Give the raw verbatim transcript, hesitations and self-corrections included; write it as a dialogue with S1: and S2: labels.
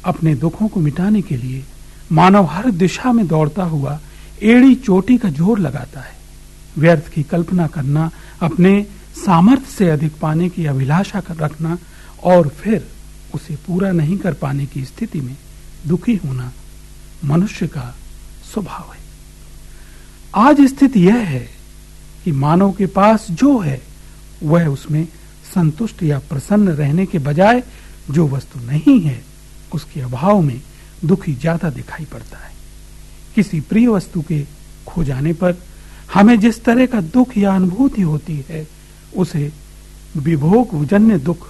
S1: अपने दुखों को मिटाने के लिए मानव हर दिशा में दौड़ता हुआ एड़ी चोटी का जोर लगाता है। व्यर्थ की कल्पना करना, अपने सामर्थ्य से अधिक पाने की अभिलाषा कर रखना और फिर उसे पूरा नहीं कर पाने की स्थिति में दुखी होना मनुष्य का स्वभाव है। आज स्थिति यह है कि मानव के पास जो है वह उसमें संतुष्ट या प्रसन्न रहने के बजाय जो वस्तु नहीं है उसके अभाव में दुखी ज्यादा दिखाई पड़ता है। किसी प्रिय वस्तु के खो जाने पर हमें जिस तरह का दुख या अनुभूति होती है उसे विभोग जन्य दुख